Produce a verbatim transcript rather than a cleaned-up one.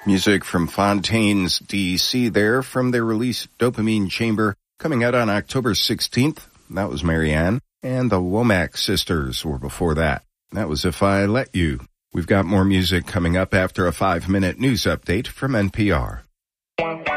Music from Fontaine's D C there from their release Dopamine Chamber, coming out on October sixteenth. That was Marianne. And the Womack Sisters were before that. That was If I Let You. We've got more music coming up after a five-minute news update from N P R.